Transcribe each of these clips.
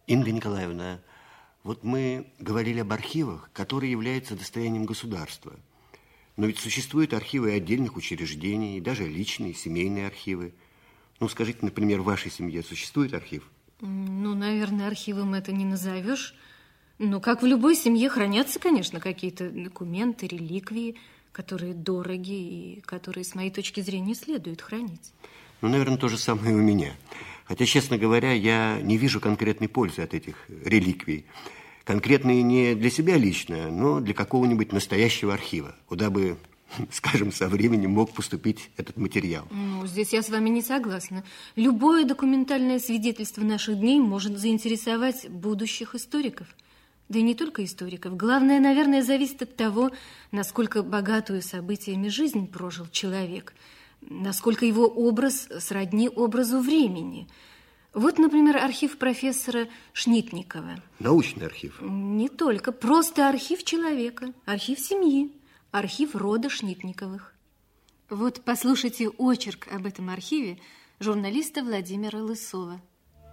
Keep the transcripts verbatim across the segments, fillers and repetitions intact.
Инга Николаевна, вот мы говорили об архивах, которые являются достоянием государства. Но ведь существуют архивы отдельных учреждений, и даже личные, семейные архивы. Ну, скажите, например, в вашей семье существует архив? Ну, наверное, архивом это не назовешь. Но как в любой семье хранятся, конечно, какие-то документы, реликвии, которые дороги и которые, с моей точки зрения, следует хранить. Ну, наверное, то же самое и у меня. Хотя, честно говоря, я не вижу конкретной пользы от этих реликвий. Конкретные не для себя лично, но для какого-нибудь настоящего архива, куда бы, скажем, со временем мог поступить этот материал. Ну, здесь я с вами не согласна. Любое документальное свидетельство наших дней может заинтересовать будущих историков. Да и не только историков. Главное, наверное, зависит от того, насколько богатую событиями жизнь прожил человек, насколько его образ сродни образу времени. Вот, например, архив профессора Шнитникова. Научный архив? Не только. Просто архив человека, архив семьи, архив рода Шнитниковых. Вот послушайте очерк об этом архиве журналиста Владимира Лысова.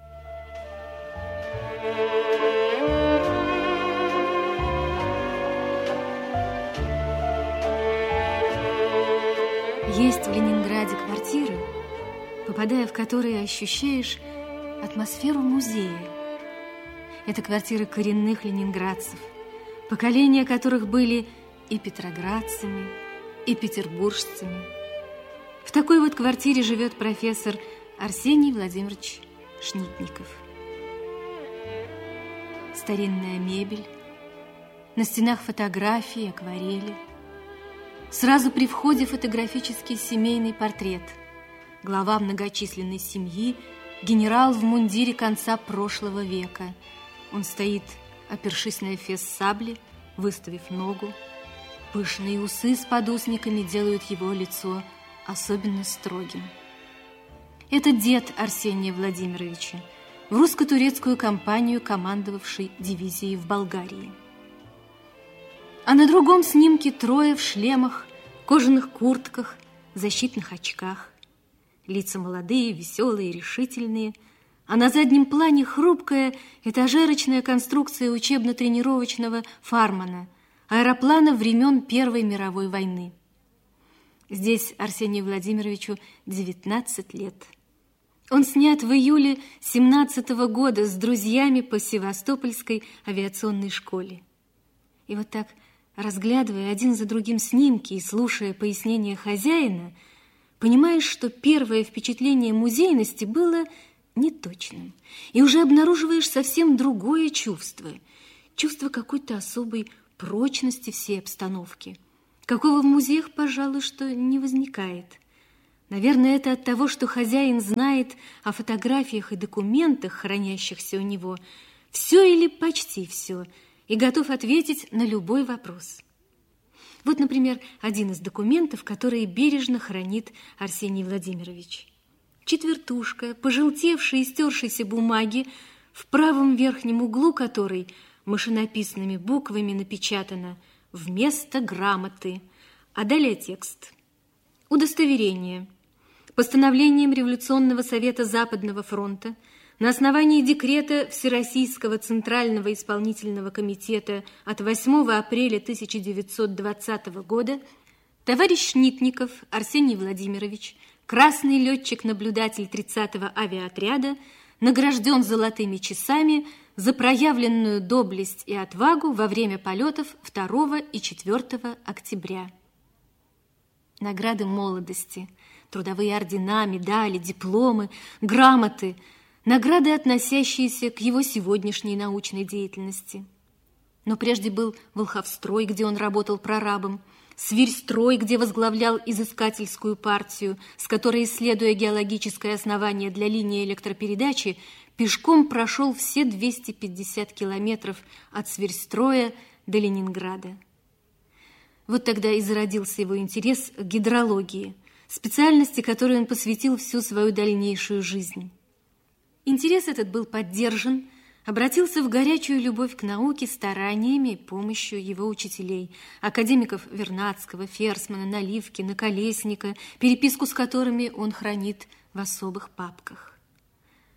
Есть в Ленинграде квартиры, попадая в которые ощущаешь атмосферу музея. Это квартиры коренных ленинградцев, поколения которых были и петроградцами, и петербуржцами. В такой вот квартире живет профессор Арсений Владимирович Шнитников. Старинная мебель, на стенах фотографии, акварели. Сразу при входе фотографический семейный портрет. Глава многочисленной семьи, генерал в мундире конца прошлого века. Он стоит, опершись на эфес сабли, выставив ногу. Пышные усы с подусниками делают его лицо особенно строгим. Это дед Арсения Владимировича, в русско-турецкую кампанию командовавший дивизией в Болгарии. А на другом снимке трое в шлемах, кожаных куртках, защитных очках. Лица молодые, веселые, решительные. А на заднем плане хрупкая этажерочная конструкция учебно-тренировочного Фармана, аэроплана времен Первой мировой войны. Здесь Арсению Владимировичу девятнадцать лет. Он снят в июле семнадцатого года с друзьями по Севастопольской авиационной школе. И вот так, разглядывая один за другим снимки и слушая пояснения хозяина, понимаешь, что первое впечатление музейности было неточным. И уже обнаруживаешь совсем другое чувство. Чувство какой-то особой прочности всей обстановки, какого в музеях, пожалуй, что не возникает. Наверное, это от того, что хозяин знает о фотографиях и документах, хранящихся у него, все или почти все, и готов ответить на любой вопрос. Вот, например, один из документов, которые бережно хранит Арсений Владимирович. Четвертушка, пожелтевшей и стершейся бумаги, в правом верхнем углу которой машинописными буквами напечатано «Вместо грамоты», а далее текст. Удостоверение. Постановлением Революционного совета Западного фронта на основании декрета Всероссийского Центрального исполнительного комитета от восьмого апреля тысяча девятьсот двадцатого года товарищ Шнитников Арсений Владимирович, красный летчик-наблюдатель тридцатого авиаотряда, награжден золотыми часами за проявленную доблесть и отвагу во время полетов второго и четвёртого октября. Награды молодости, трудовые ордена, медали, дипломы, грамоты – награды, относящиеся к его сегодняшней научной деятельности. Но прежде был Волховстрой, где он работал прорабом, Свирьстрой, где возглавлял изыскательскую партию, с которой, исследуя геологическое основание для линии электропередачи, пешком прошел все двести пятьдесят километров от Свирьстроя до Ленинграда. Вот тогда и зародился его интерес к гидрологии, специальности, которой он посвятил всю свою дальнейшую жизнь. Интерес этот был поддержан, обратился в горячую любовь к науке стараниями и помощью его учителей, академиков Вернадского, Ферсмана, Наливкина, Колесника, переписку с которыми он хранит в особых папках.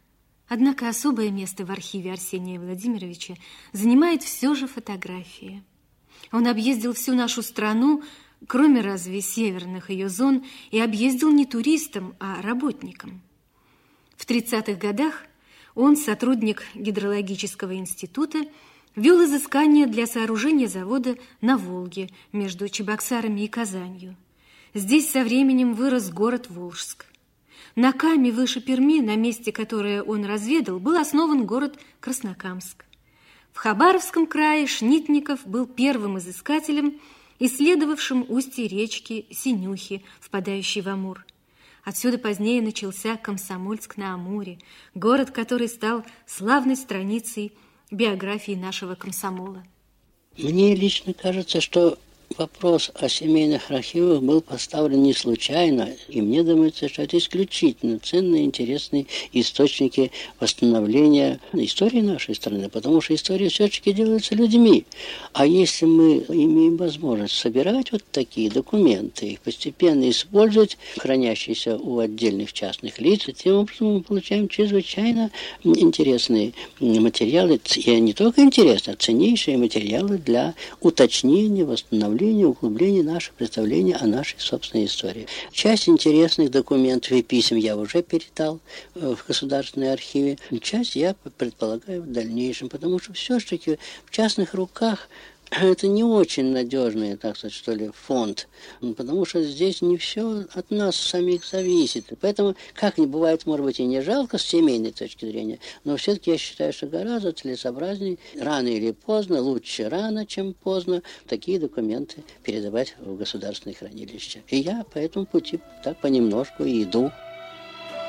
Однако особое место в архиве Арсения Владимировича занимает все же фотография. Он объездил всю нашу страну, кроме разве северных ее зон, и объездил не туристом, а работником. В тридцатых годах он, сотрудник гидрологического института, вел изыскания для сооружения завода на Волге между Чебоксарами и Казанью. Здесь со временем вырос город Волжск. На Каме выше Перми, на месте, которое он разведал, был основан город Краснокамск. В Хабаровском крае Шнитников был первым изыскателем, исследовавшим устье речки Синюхи, впадающей в Амур. Отсюда позднее начался Комсомольск-на-Амуре, город, который стал славной страницей биографии нашего комсомола. Мне лично кажется, что вопрос о семейных архивах был поставлен не случайно, и мне думается, что это исключительно ценные, интересные источники восстановления истории нашей страны, потому что история все-таки делается людьми. А если мы имеем возможность собирать вот такие документы, их постепенно использовать, хранящиеся у отдельных частных лиц, тем образом мы получаем чрезвычайно интересные материалы, и не только интересные, а ценнейшие материалы для уточнения, восстановления, углубление наших представлений о нашей собственной истории. Часть интересных документов и писем я уже передал в Государственные архивы. Часть я предполагаю в дальнейшем, потому что все-таки в частных руках это не очень надежный, так сказать, что ли, фонд, потому что здесь не все от нас самих зависит. Поэтому, как ни бывает, может быть, и не жалко с семейной точки зрения, но все-таки я считаю, что гораздо целесообразнее, рано или поздно, лучше рано, чем поздно, такие документы передавать в государственные хранилища. И я по этому пути так понемножку и иду.